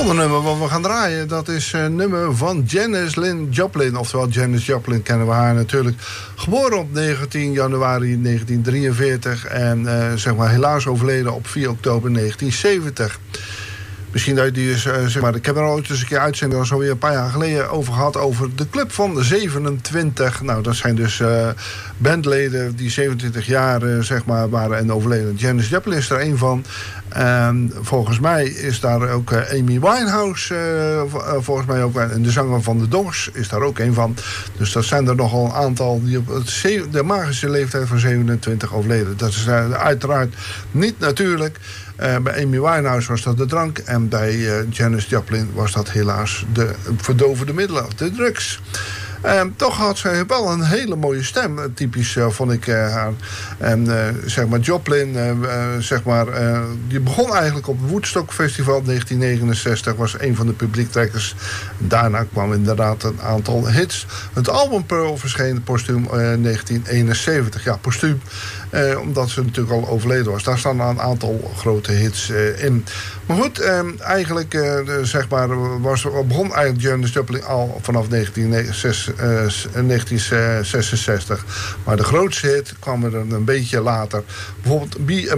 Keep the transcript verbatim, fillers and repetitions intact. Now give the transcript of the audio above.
volgende nummer wat we gaan draaien, dat is een nummer van Janis Lyn Joplin. Oftewel, Janis Joplin kennen we haar natuurlijk. Geboren op negentien januari negentien drieënveertig en uh, zeg maar helaas overleden op vier oktober negentien zeventig. Misschien dat je die is, uh, zeg maar, ik heb er al ooit eens een keer uitzending, al zo weer een paar jaar geleden over gehad, over de Club van de zevenentwintig. Nou, dat zijn dus uh, bandleden die zevenentwintig jaar uh, zeg maar, waren en overleden. Janis Joplin is er een van. En volgens mij is daar ook uh, Amy Winehouse, uh, volgens mij ook, en de zanger van de Doors is daar ook een van. Dus dat zijn er nogal een aantal die op het ze- de magische leeftijd van zevenentwintig overleden. Dat is uh, uiteraard niet natuurlijk. Uh, bij Amy Winehouse was dat de drank en bij uh, Janis Joplin was dat helaas de verdovende middelen, de drugs. Uh, toch had zij wel een hele mooie stem. Typisch uh, vond ik uh, haar. En uh, zeg maar Joplin, uh, uh, zeg maar, uh, die begon eigenlijk op het Woodstock Festival negentien negenenzestig. Was een van de publiektrekkers. Daarna kwam inderdaad een aantal hits. Het album Pearl verscheen postuum uh, negentien eenenzeventig. Ja, postuum. Uh, omdat ze natuurlijk al overleden was. Daar staan een aantal grote hits uh, in. Maar goed, uh, eigenlijk uh, zeg maar, was, begon eigenlijk Janis Joplin al vanaf negentien zesenzestig. Maar de grootste hit kwam er een beetje later. Bijvoorbeeld Be a